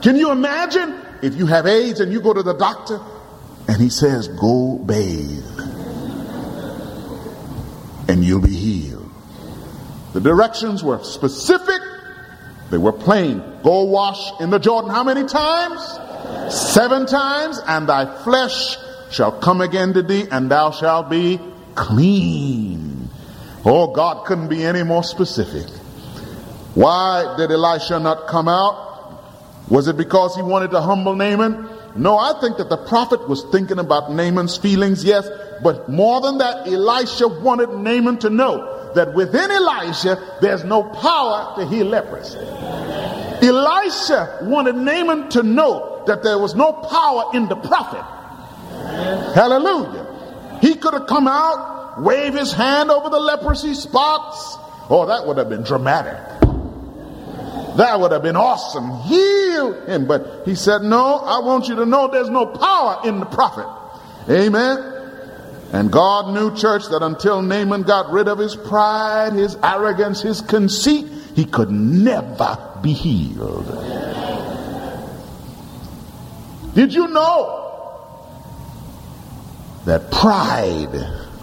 Can you imagine if you have AIDS and you go to the doctor and he says, go bathe and you'll be healed? The directions were specific. They were plain. Go wash in the Jordan how many times? 7 times. And thy flesh shall come again to thee, and thou shalt be clean. Oh, God couldn't be any more specific. Why did Elisha not come out? Was it because he wanted to humble Naaman? No, I think that the prophet was thinking about Naaman's feelings, yes. But more than that, Elisha wanted Naaman to know that within Elisha, there's no power to heal leprosy. Elisha wanted Naaman to know that there was no power in the prophet. Hallelujah. He could have come out, wave his hand over the leprosy spots. Oh, that would have been dramatic. That would have been awesome. Heal him. But he said, no, I want you to know there's no power in the prophet. Amen. And God knew, church, that until Naaman got rid of his pride, his arrogance, his conceit, he could never be healed. Did you know that pride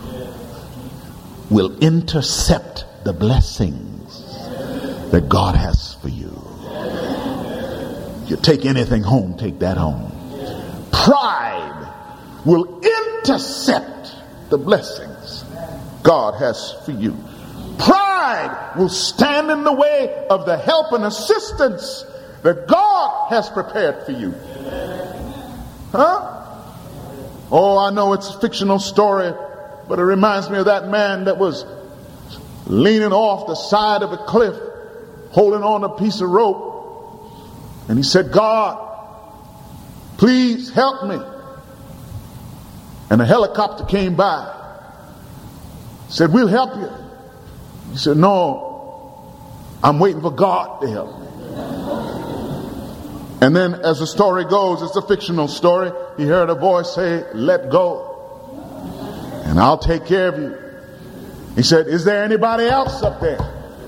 will intercept the blessings that God has for you? You take anything home, take that home. Pride will intercept the blessings God has for you. Pride will stand in the way of the help and assistance that God has prepared for you. Huh? Oh, I know it's a fictional story, but it reminds me of that man that was leaning off the side of a cliff, holding on a piece of rope. And he said, God, please help me. And a helicopter came by. Said, we'll help you. He said, no, I'm waiting for God to help me. And then as the story goes, it's a fictional story, he heard a voice say, let go, and I'll take care of you. He said, is there anybody else up there?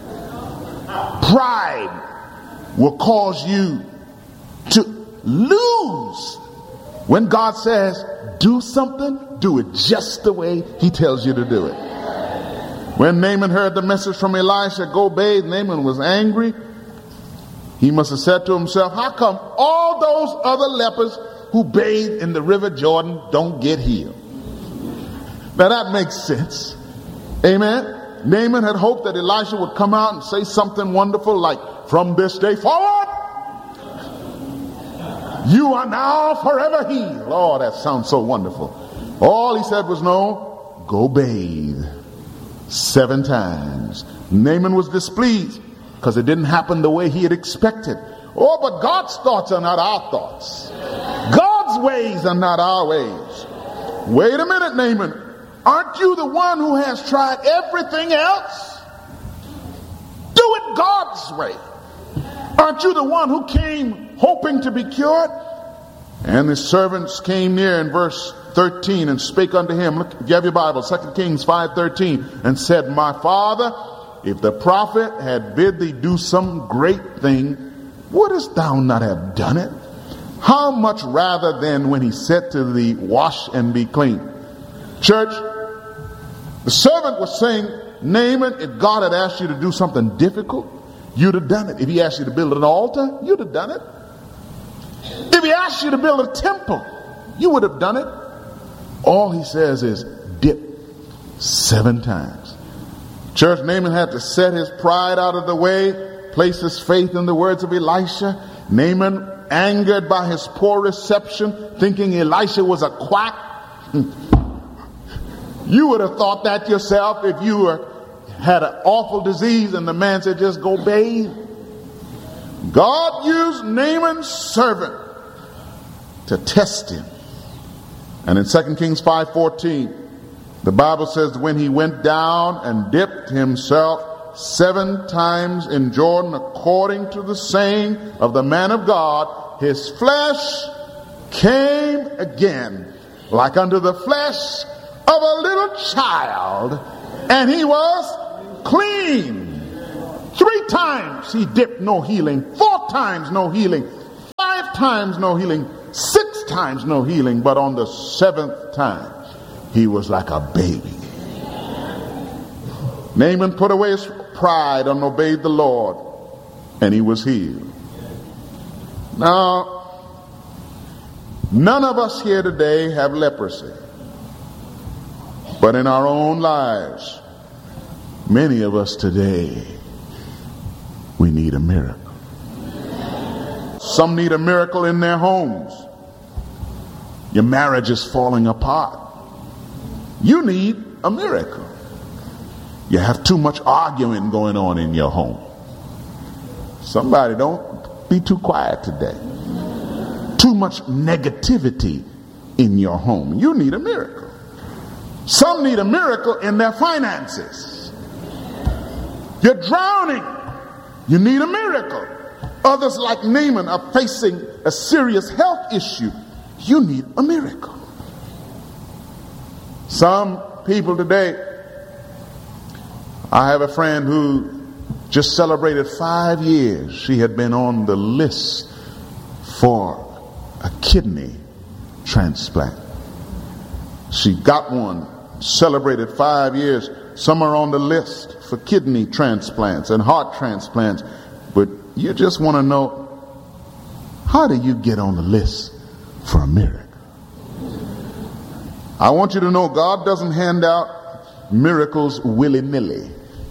Pride will cause you to lose. When God says, do something, do it just the way he tells you to do it. When Naaman heard the message from Elisha, go bathe, Naaman was angry. He must have said to himself, how come all those other lepers who bathe in the river Jordan don't get healed? Now that makes sense. Amen. Naaman had hoped that Elisha would come out and say something wonderful like, from this day forward, you are now forever healed. Oh, that sounds so wonderful. All he said was, no, go bathe 7 times. Naaman was displeased because it didn't happen the way he had expected. Oh, but God's thoughts are not our thoughts. God's ways are not our ways. Wait a minute, Naaman. Aren't you the one who has tried everything else? Do it God's way. Aren't you the one who came hoping to be cured? And the servants came near in verse 13 and spake unto him. Look, if you have your Bible, 2 Kings 5:13, and said, my father, if the prophet had bid thee do some great thing, wouldest thou not have done it? How much rather then when he said to thee, wash and be clean? Church, the servant was saying, Naaman, if God had asked you to do something difficult, you'd have done it. If he asked you to build an altar, you'd have done it. If he asked you to build a temple, you would have done it. All he says is dip 7 times. Church, Naaman had to set his pride out of the way, place his faith in the words of Elisha. Naaman, angered by his poor reception, thinking Elisha was a quack. You would have thought that yourself if you had an awful disease and the man said, just go bathe. God used Naaman's servant to test him. And in 2 Kings 5:14, the Bible says, when he went down and dipped himself 7 times in Jordan, according to the saying of the man of God, his flesh came again like unto the flesh of a little child, and he was clean. 3 times he dipped, no healing. 4 times, no healing. 5 times no healing, 6 times no healing, but on the 7th time, he was like a baby. Naaman put away his pride and obeyed the Lord, and he was healed. Now, none of us here today have leprosy. But in our own lives, many of us today, we need a miracle. Some need a miracle in their homes. Your marriage is falling apart. You need a miracle. You have too much arguing going on in your home. Somebody, don't be too quiet today. Too much negativity in your home. You need a miracle. Some need a miracle in their finances. You're drowning. You need a miracle. Others, like Naaman, are facing a serious health issue. You need a miracle. Some people today, I have a friend who just celebrated 5 years. She had been on the list for a kidney transplant. She got one, celebrated 5 years. Some are on the list for kidney transplants and heart transplants. But you just want to know, how do you get on the list for a miracle? I want you to know God doesn't hand out miracles willy-nilly.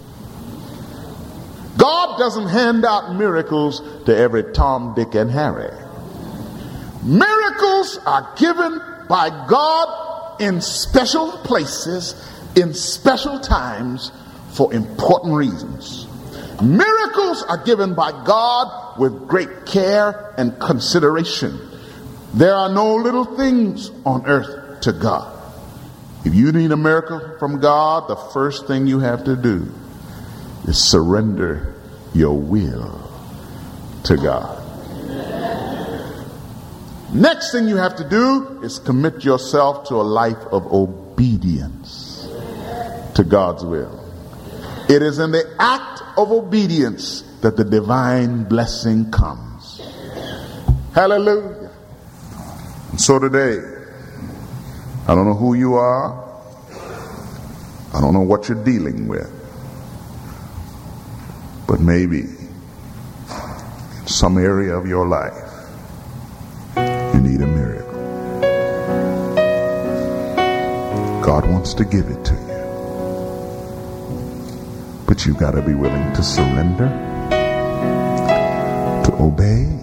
God doesn't hand out miracles to every Tom, Dick, and Harry. Miracles are given by God in special places, in special times, for important reasons. Miracles are given by God with great care and consideration. There are no little things on earth to God. If you need a miracle from God, the first thing you have to do is surrender your will to God. Next thing you have to do is commit yourself to a life of obedience to God's will. It is in the act of obedience that the divine blessing comes. Hallelujah. And so today, I don't know who you are. I don't know what you're dealing with. But maybe in some area of your life, you need a miracle. God wants to give it to you. But you've got to be willing to surrender, to obey,